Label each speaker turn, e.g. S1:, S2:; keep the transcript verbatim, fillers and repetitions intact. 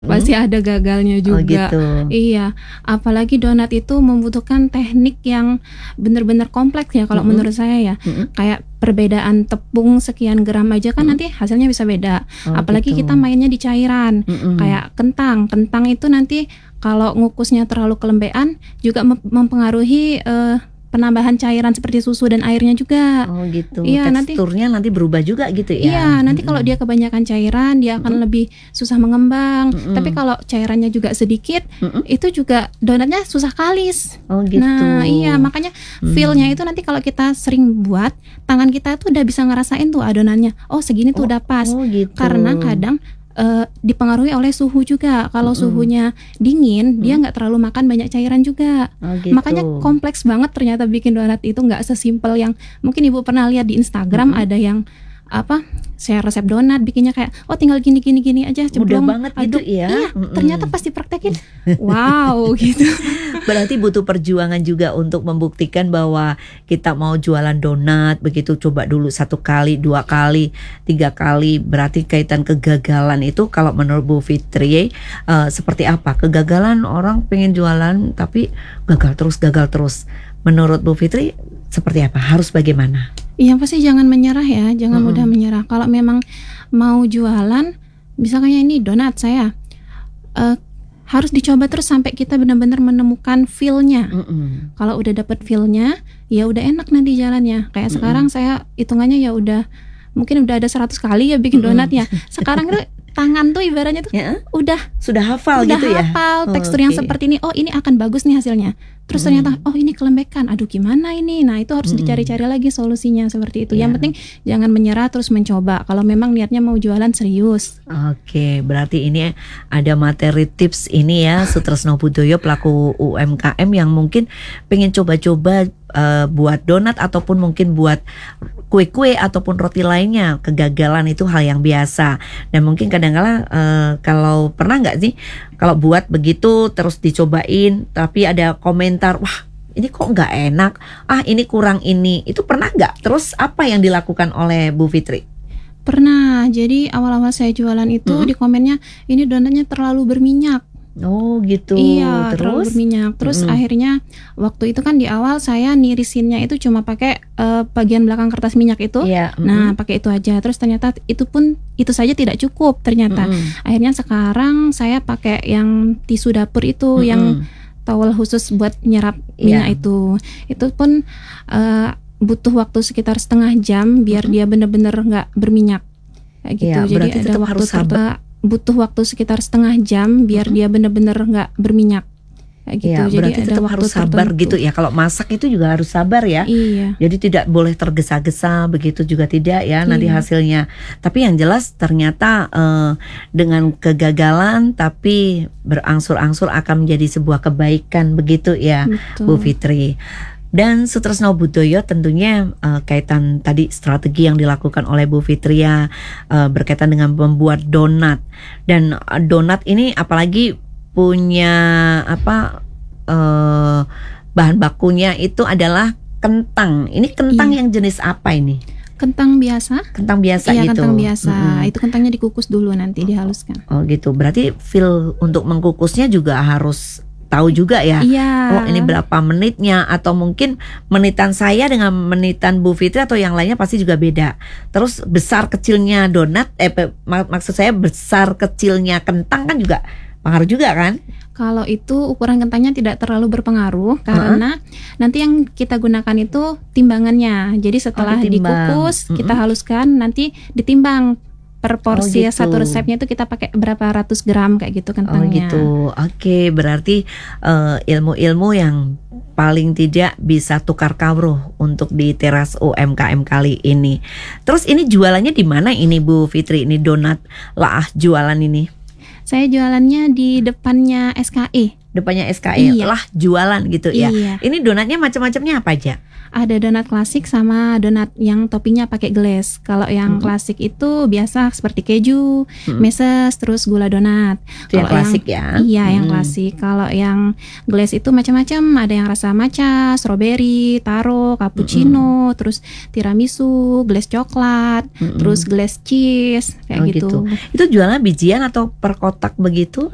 S1: Pasti ada gagalnya
S2: Oh
S1: juga.
S2: gitu.
S1: Iya, apalagi donat itu membutuhkan teknik yang benar-benar kompleks ya kalau
S2: Mhm.
S1: menurut saya ya.
S2: Mhm.
S1: Kayak perbedaan tepung sekian gram aja kan
S2: Mhm.
S1: nanti hasilnya bisa beda.
S2: Oh
S1: Apalagi
S2: gitu.
S1: kita mainnya di cairan.
S2: Mhm.
S1: Kayak kentang. Kentang itu nanti kalau ngukusnya terlalu kelembean juga mem- mempengaruhi eh, penambahan cairan seperti susu dan airnya juga.
S2: Oh gitu.
S1: Iya, nanti
S2: Teksturnya nanti berubah juga gitu ya.
S1: Iya, nanti kalau
S2: Mhm.
S1: dia kebanyakan cairan, dia akan
S2: Mhm.
S1: lebih susah mengembang.
S2: Mhm.
S1: Tapi kalau cairannya juga sedikit,
S2: Mhm.
S1: itu juga donatnya susah kalis.
S2: Oh gitu.
S1: Nah, iya, makanya
S2: Hmm.
S1: feel-nya itu nanti kalau kita sering buat, tangan kita tuh udah bisa ngerasain tuh adonannya. Oh, segini tuh
S2: Oh,
S1: udah pas.
S2: oh gitu.
S1: Karena kadang eh, dipengaruhi oleh suhu juga. Kalau
S2: Mm-mm.
S1: suhunya dingin, dia
S2: Mm.
S1: nggak terlalu makan banyak cairan juga.
S2: Oh gitu.
S1: Makanya kompleks banget ternyata bikin donat itu, nggak sesimpel yang mungkin ibu pernah lihat di Instagram.
S2: Mm-mm.
S1: Ada yang apa share resep donat bikinnya kayak oh tinggal gini gini gini aja
S2: Mudah
S1: ceblong
S2: banget gitu
S1: aduk.
S2: ya.
S1: Iya,
S2: Mm-mm.
S1: ternyata pas dipraktekin wow gitu.
S2: Berarti butuh perjuangan juga untuk membuktikan bahwa kita mau jualan donat begitu. Coba dulu satu kali, dua kali, tiga kali. Berarti kaitan kegagalan itu kalau menurut Bu Fitri eh, seperti apa? Kegagalan orang pengen jualan tapi gagal terus, gagal terus. Menurut Bu Fitri seperti apa? Harus bagaimana?
S1: Iya, pasti jangan menyerah ya, jangan
S2: Mm-mm.
S1: mudah menyerah. Kalau memang mau jualan, misalnya ini donat saya eh, harus dicoba terus sampai kita benar-benar menemukan feel-nya.
S2: Mm-mm.
S1: Kalau udah dapet feel-nya, ya udah enak nanti jalannya. Kayak
S2: Mm-mm.
S1: sekarang saya hitungannya ya udah mungkin udah ada seratus kali ya bikin
S2: Mm-mm.
S1: donat ya. Sekarang tuh tangan tuh ibaratnya tuh
S2: Ya,
S1: udah
S2: sudah hafal
S1: udah
S2: gitu ya.
S1: hafal
S2: Oh,
S1: tekstur yang
S2: oke.
S1: seperti ini. Oh, ini akan bagus nih hasilnya. Terus
S2: Hmm.
S1: ternyata oh ini kelembekan. Aduh gimana ini? Nah, itu harus
S2: Hmm.
S1: dicari-cari lagi solusinya seperti itu.
S2: Ya.
S1: Yang penting jangan menyerah, terus mencoba. Kalau memang niatnya mau jualan serius.
S2: Oke, berarti ini ada materi tips ini ya, Sutresno Budoyo pelaku U M K M yang mungkin pengen coba-coba eh, buat donat ataupun mungkin buat kue-kue ataupun roti lainnya. Kegagalan itu hal yang biasa. Dan mungkin kadang-kadang eh, kalau pernah nggak sih kalau buat begitu terus dicobain tapi ada komentar, wah ini kok nggak enak, ah ini kurang ini, itu pernah nggak? Terus apa yang dilakukan oleh Bu Fitri?
S1: Pernah. Jadi awal-awal saya jualan itu
S2: Hmm.
S1: di komennya ini donatnya terlalu berminyak.
S2: Oh gitu.
S1: Iya, terlalu
S2: Terus?
S1: berminyak. Terus
S2: Mm-mm.
S1: akhirnya waktu itu kan di awal saya nirisinnya itu cuma pakai eh, bagian belakang kertas minyak itu.
S2: Iya.
S1: Nah, pakai itu aja. Terus ternyata itu pun itu saja tidak cukup ternyata.
S2: Mm-mm.
S1: Akhirnya sekarang saya pakai yang tisu dapur itu,
S2: Mm-mm.
S1: yang towel khusus buat nyerap
S2: Iya.
S1: minyak itu. Itu pun eh, butuh waktu sekitar setengah jam biar
S2: Mm-mm.
S1: dia benar-benar nggak berminyak. Kayak gitu.
S2: Iya,
S1: Jadi
S2: berarti
S1: ada
S2: tetap
S1: waktu
S2: harus sabar.
S1: terba- butuh waktu sekitar setengah jam biar
S2: Mm-mm.
S1: dia benar-benar nggak berminyak. Kayak gitu.
S2: Iya,
S1: Jadi
S2: berarti
S1: ada
S2: tetap
S1: waktu
S2: harus sabar
S1: tertentu.
S2: gitu ya. Kalau masak itu juga harus sabar ya.
S1: Iya.
S2: Jadi tidak boleh tergesa-gesa, begitu juga tidak ya nanti
S1: Iya.
S2: hasilnya. Tapi yang jelas ternyata eh, dengan kegagalan tapi berangsur-angsur akan menjadi sebuah kebaikan begitu ya,
S1: Betul.
S2: Bu Fitri. Dan Sutresno Budoyo tentunya eh, kaitan tadi strategi yang dilakukan oleh Bu Fitri ya, eh, berkaitan dengan membuat donat. Dan eh, donat ini apalagi punya apa eh, bahan bakunya itu adalah kentang. Ini kentang
S1: Iya.
S2: yang jenis apa ini?
S1: Kentang biasa?
S2: Kentang biasa
S1: Iya,
S2: gitu.
S1: kentang biasa.
S2: Mm-mm.
S1: Itu kentangnya dikukus dulu nanti dihaluskan.
S2: Oh gitu. Berarti feel untuk mengkukusnya juga harus tahu juga ya.
S1: Iya.
S2: Oh ini berapa menitnya, atau mungkin menitan saya dengan menitan Bu Fitri atau yang lainnya pasti juga beda. Terus besar kecilnya donat, eh pe- mak- maksud saya besar kecilnya kentang kan juga pengaruh juga kan?
S1: Kalau itu ukuran kentangnya tidak terlalu berpengaruh karena nanti yang kita gunakan itu timbangannya. Jadi setelah
S2: ditimbang.
S1: dikukus,
S2: Mm-mm.
S1: kita haluskan, nanti ditimbang per porsi.
S2: Oh, gitu.
S1: Satu resepnya itu kita pakai berapa ratus gram kayak gitu
S2: Oh
S1: kentangnya.
S2: gitu. Oke, berarti eh, ilmu-ilmu yang paling tidak bisa tukar kawruh untuk di teras U M K M kali ini. Terus ini jualannya di mana ini Bu Fitri? Ini donat lah jualan ini.
S1: Saya jualannya di depannya S K E.
S2: Depannya S K E
S1: Iya.
S2: lah jualan gitu ya.
S1: Iya.
S2: Ini donatnya macam-macamnya apa aja?
S1: Ada donat klasik sama donat yang toppingnya pakai glaze. Kalau yang
S2: Mm-mm.
S1: klasik itu biasa seperti keju,
S2: Mm-mm.
S1: meses, terus gula donat.
S2: Itu yang
S1: Kalau
S2: klasik ya.
S1: Iya, yang
S2: Mm.
S1: klasik. Kalau yang glaze itu macam-macam. Ada yang rasa matcha, strawberry, taro, cappuccino, terus tiramisu, glaze coklat,
S2: Mm-mm.
S1: terus glaze cheese, kayak
S2: Oh,
S1: gitu.
S2: gitu. Itu jualnya bijian atau per kotak begitu?